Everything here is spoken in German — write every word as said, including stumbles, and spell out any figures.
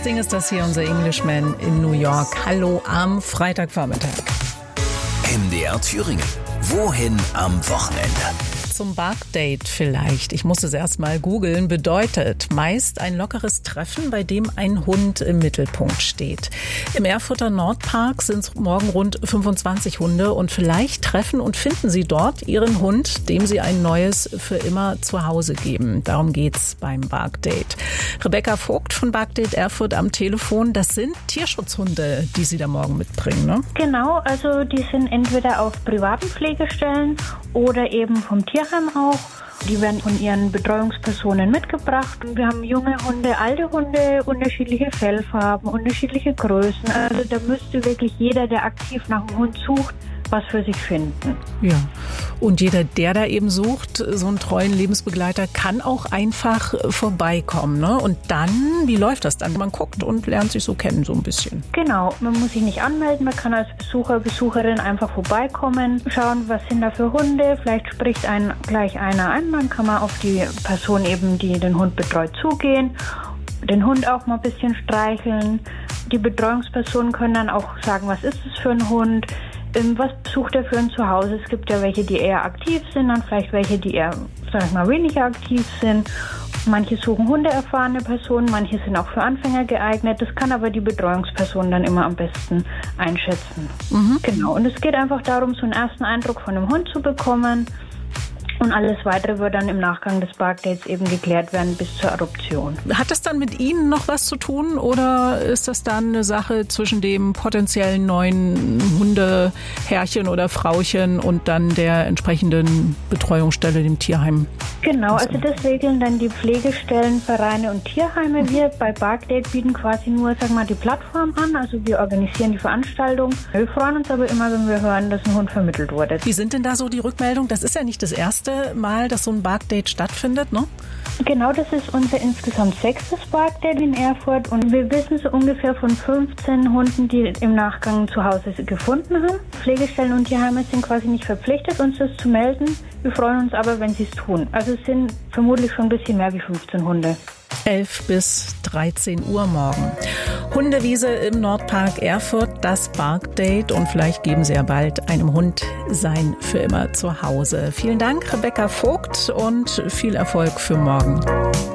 Sting ist das hier, unser Englishman in New York. Hallo am Freitagvormittag. M D R Thüringen. Wohin am Wochenende? Zum Barkdate vielleicht. Ich muss es erst mal googeln. Bedeutet meist ein lockeres Treffen, bei dem ein Hund im Mittelpunkt steht. Im Erfurter Nordpark sind es morgen rund fünfundzwanzig Hunde und vielleicht treffen und finden Sie dort Ihren Hund, dem Sie ein neues für immer Zuhause geben. Darum geht's beim Barkdate. Rebecca Vogt von Barkdate Erfurt am Telefon. Das sind Tierschutzhunde, die Sie da morgen mitbringen, ne? Genau, also die sind entweder auf privaten Pflegestellen oder eben vom Tierheim auch. Die werden von ihren Betreuungspersonen mitgebracht. Wir haben junge Hunde, alte Hunde, unterschiedliche Fellfarben, unterschiedliche Größen. Also da müsste wirklich jeder, der aktiv nach einem Hund sucht, was für sich finden. Ja, und jeder, der da eben sucht, so einen treuen Lebensbegleiter, kann auch einfach vorbeikommen, ne? Und dann, wie läuft das dann? Man guckt und lernt sich so kennen, so ein bisschen. Genau, man muss sich nicht anmelden, man kann als Besucher, Besucherin einfach vorbeikommen, schauen, was sind da für Hunde, vielleicht spricht einen gleich einer an, dann kann man auf die Person eben, die den Hund betreut, zugehen, den Hund auch mal ein bisschen streicheln. Die Betreuungspersonen können dann auch sagen, was ist es für ein Hund, was sucht er für ein Zuhause? Es gibt ja welche, die eher aktiv sind, dann vielleicht welche, die eher, sag ich mal, weniger aktiv sind. Manche suchen hundeerfahrene Personen, manche sind auch für Anfänger geeignet. Das kann aber die Betreuungsperson dann immer am besten einschätzen. Mhm. Genau, und es geht einfach darum, so einen ersten Eindruck von einem Hund zu bekommen. Und alles Weitere wird dann im Nachgang des Barkdates eben geklärt werden bis zur Adoption. Hat das dann mit Ihnen noch was zu tun oder ist das dann eine Sache zwischen dem potenziellen neuen Hundeherrchen oder Frauchen und dann der entsprechenden Betreuungsstelle, dem Tierheim? Genau, also das regeln dann die Pflegestellen, Vereine und Tierheime. Wir bei Barkdate bieten quasi nur, sag mal, die Plattform an. Also wir organisieren die Veranstaltung. Wir freuen uns aber immer, wenn wir hören, dass ein Hund vermittelt wurde. Wie sind denn da so die Rückmeldungen? Das ist ja nicht das erste Mal, dass so ein Barkdate stattfindet, ne? Genau, das ist unser insgesamt sechstes Barkdate in Erfurt und wir wissen so ungefähr von fünfzehn Hunden, die im Nachgang zu Hause gefunden haben. Pflegestellen und Tierheime sind quasi nicht verpflichtet, uns das zu melden. Wir freuen uns aber, wenn sie es tun. Also es sind vermutlich schon ein bisschen mehr wie fünfzehn Hunde. elf bis dreizehn Uhr morgen. Hundewiese im Nordpark Erfurt, das Barkdate und vielleicht geben Sie ja bald einem Hund sein für immer Zuhause. Vielen Dank, Rebecca Vogt, und viel Erfolg für morgen.